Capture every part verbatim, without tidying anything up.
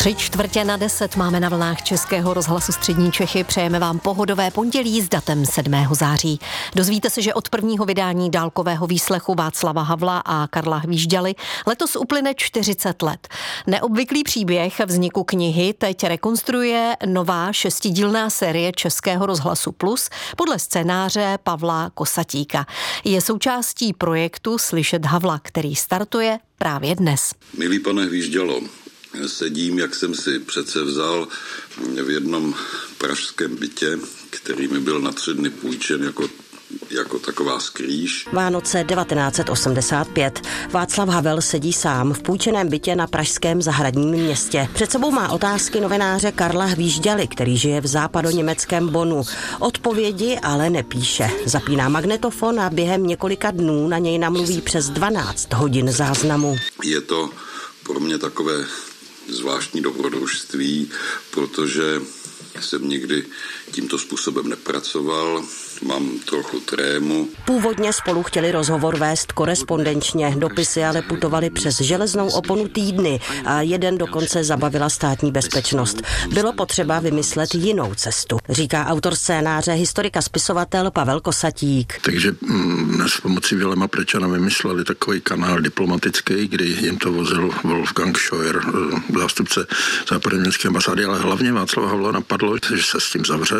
Tři čtvrtě na deset máme na vlnách Českého rozhlasu Střední Čechy. Přejeme vám pohodové pondělí s datem sedmého září. Dozvíte se, že od prvního vydání dálkového výslechu Václava Havla a Karla Hvížďaly letos uplyne čtyřicet let. Neobvyklý příběh vzniku knihy teď rekonstruuje nová šestidílná série Českého rozhlasu Plus podle scénáře Pavla Kosatíka. Je součástí projektu Slyšet Havla, který startuje právě dnes. Milý pane Hvížďalo, sedím, jak jsem si přece vzal, v jednom pražském bytě, který mi byl na tři dny půjčen jako jako taková skrýš. Vánoce devatenáct set osmdesát pět. Václav Havel sedí sám v půjčeném bytě na pražském zahradním městě. Před sebou má otázky novináře Karla Hvížďaly, který žije v západoněmeckém Bonnu. Odpovědi ale nepíše. Zapíná magnetofon a během několika dnů na něj namluví přes dvanáct hodin záznamu. Je to pro mě takové zvláštní dobrodružství, protože jsem nikdy tímto způsobem nepracoval, mám trochu trému. Původně spolu chtěli rozhovor vést korespondenčně, dopisy ale putovaly přes železnou oponu týdny a jeden dokonce zabavila státní bezpečnost. Bylo potřeba vymyslet jinou cestu, říká autor scénáře, historik a spisovatel Pavel Kosatík. Takže mm, s pomocí Vilema Prečana vymysleli takový kanál diplomatický, kdy jim to vozil Wolfgang Scheuer, zástupce západoněmecké ambasády, ale hlavně Václava Havla napadlo, že se s tím zavře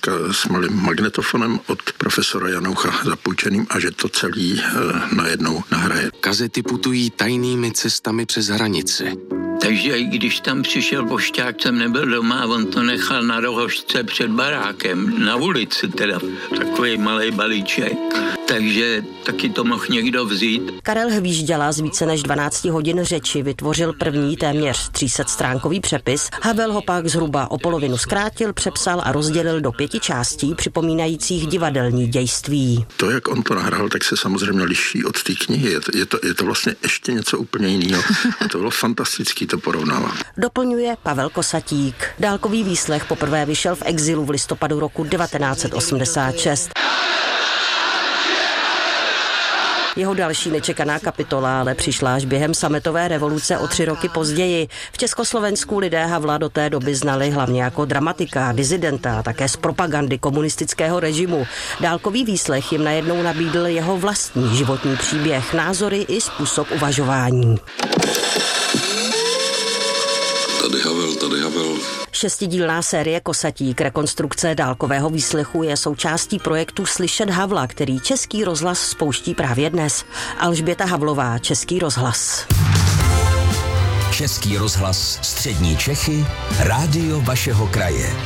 s malým magnetofonem od profesora Janoucha zapůjčeným a že to celý e, najednou nahraje. Kazety putují tajnými cestami přes hranice. Takže i když tam přišel pošťák, jsem nebyl doma a on to nechal na rohožce před barákem, na ulici teda, takový malej balíček. Takže taky to mohl někdo vzít. Karel Hvížďala z více než dvanácti hodin řeči vytvořil první téměř tři sta stránkový přepis. Havel ho pak zhruba o polovinu zkrátil, přepsal a rozdělil do pěti částí, připomínajících divadelní dějství. To, jak on to nahrál, tak se samozřejmě liší od té knihy. Je to, je to, je to vlastně ještě něco úplně jiného. A to bylo fantastický to porovnávat. Doplňuje Pavel Kosatík. Dálkový výslech poprvé vyšel v exilu v listopadu roku devatenáct set osmdesát šest. Jeho další nečekaná kapitola ale přišla až během sametové revoluce o tři roky později. V Československu lidé Havla do té doby znali hlavně jako dramatika, disidenta a také z propagandy komunistického režimu. Dálkový výslech jim najednou nabídl jeho vlastní životní příběh, názory i způsob uvažování. Tady Havel, tady Havel. Šestidílná série Kosatík rekonstrukce dálkového výslechu je součástí projektu Slyšet Havla, který Český rozhlas spouští právě dnes. Alžběta Havlová, Český rozhlas. Český rozhlas Střední Čechy, rádio vašeho kraje.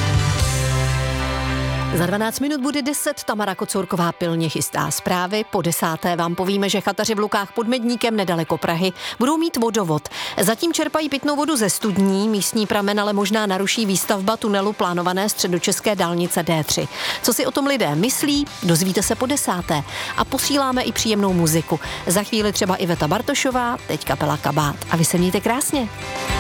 Za dvanáct minut bude deset, Tamara Kocourková pilně chystá zprávy. Po desáté vám povíme, že chataři v Lukách pod Medníkem nedaleko Prahy budou mít vodovod. Zatím čerpají pitnou vodu ze studní, místní pramen ale možná naruší výstavba tunelu plánované středočeské dálnice D tři. Co si o tom lidé myslí, dozvíte se po desáté. A posíláme i příjemnou muziku. Za chvíli třeba Iveta Bartošová, teď kapela Kabát. A vy se mějte krásně.